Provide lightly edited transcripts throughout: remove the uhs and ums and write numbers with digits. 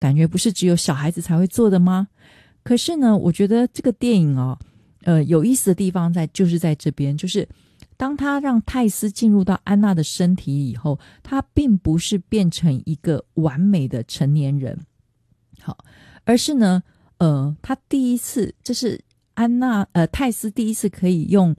感觉不是只有小孩子才会做的吗？可是呢，我觉得这个电影有意思的地方就是在这边，就是当他让泰斯进入到安娜的身体以后，他并不是变成一个完美的成年人，好，而是呢，他第一次，这是泰斯第一次可以用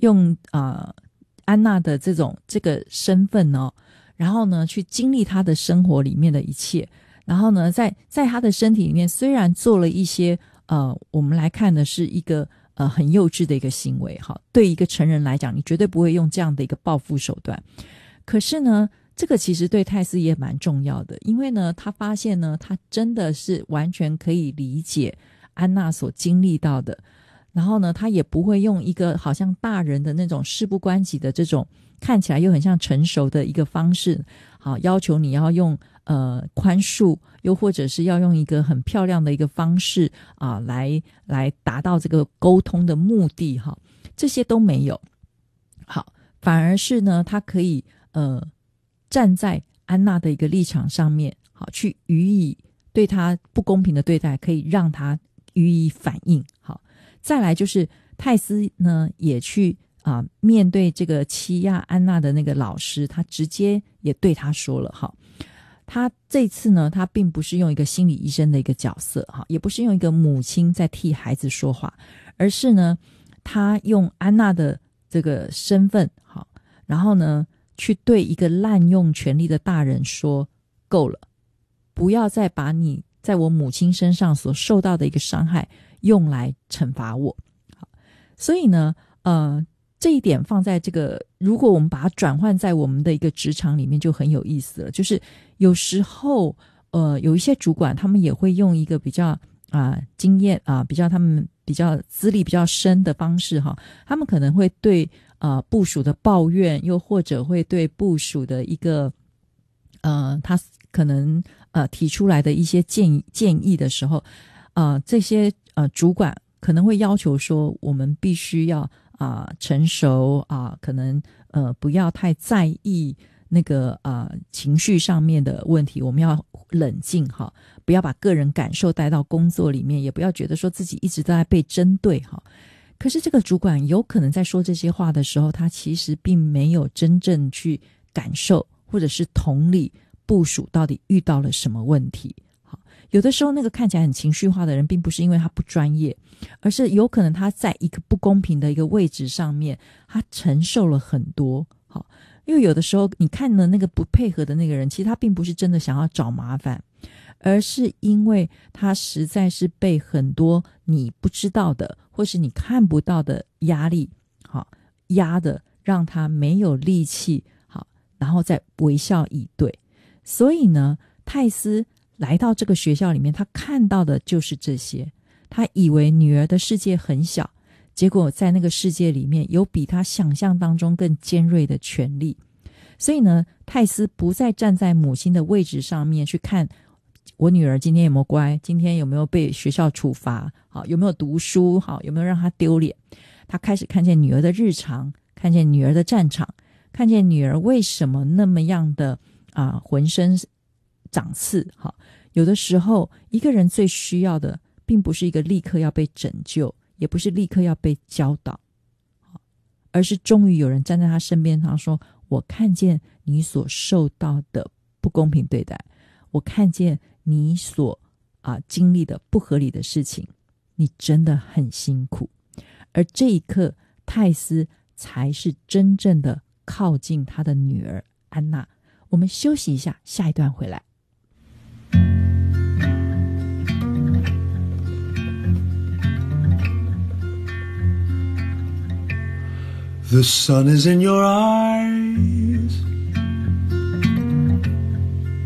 安娜的这个身份然后呢去经历她的生活里面的一切，然后呢在她的身体里面虽然做了一些我们来看的是一个很幼稚的一个行为，好，对一个成人来讲你绝对不会用这样的一个报复手段，可是呢这个其实对泰斯也蛮重要的，因为呢他发现呢他真的是完全可以理解安娜所经历到的，然后呢他也不会用一个好像大人的那种事不关己的这种看起来又很像成熟的一个方式，好，要求你要用宽恕，又或者是要用一个很漂亮的一个方式来达到这个沟通的目的，哈，这些都没有。好，反而是呢他可以站在安娜的一个立场上面，好，去予以对他不公平的对待可以让他予以反应。好，再来就是泰斯呢也去面对这个欺压安娜的那个老师，他直接也对他说了，哈，他这次呢他并不是用一个心理医生的一个角色，哈，也不是用一个母亲在替孩子说话，而是呢他用安娜的这个身份，好，然后呢去对一个滥用权力的大人说，够了，不要再把你在我母亲身上所受到的一个伤害用来惩罚我。好，所以呢这一点放在这个，如果我们把它转换在我们的一个职场里面就很有意思了，就是有时候有一些主管他们也会用一个比较经验他们比较资历比较深的方式，哈，他们可能会对部属的抱怨，又或者会对部属的一个他可能提出来的一些建议的时候，这些主管可能会要求说，我们必须要成熟可能不要太在意那个情绪上面的问题，我们要冷静，哈，不要把个人感受带到工作里面，也不要觉得说自己一直都在被针对，哈。可是这个主管有可能在说这些话的时候，他其实并没有真正去感受或者是同理部属到底遇到了什么问题。好，有的时候那个看起来很情绪化的人并不是因为他不专业，而是有可能他在一个不公平的一个位置上面，他承受了很多。好，因为有的时候你看了那个不配合的那个人，其实他并不是真的想要找麻烦，而是因为他实在是被很多你不知道的或是你看不到的压力压的让他没有力气，好，然后再微笑以对。所以呢泰斯来到这个学校里面，他看到的就是这些，他以为女儿的世界很小，结果在那个世界里面有比他想象当中更尖锐的权力。所以呢泰斯不再站在母亲的位置上面去看我女儿今天有没有乖，今天有没有被学校处罚，好，有没有读书，好，有没有让她丢脸。他开始看见女儿的日常，看见女儿的战场，看见女儿为什么那么样的浑身长刺。好，有的时候一个人最需要的并不是一个立刻要被拯救，也不是立刻要被教导，而是终于有人站在他身边，他说，我看见你所受到的不公平对待，我看见你所经历的不合理的事情，你真的很辛苦。而这一刻泰斯才是真正的靠近他的女儿安娜。我们休息一下，下一段回来。 The sun is in your eyes,